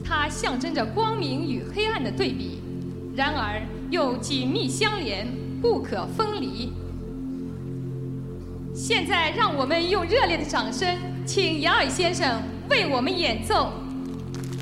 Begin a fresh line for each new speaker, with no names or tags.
它象征着光明与黑暗的对比，然而又紧密相连，不可分离。现在，让我们用热烈的掌声，请杨尔先生为我们演奏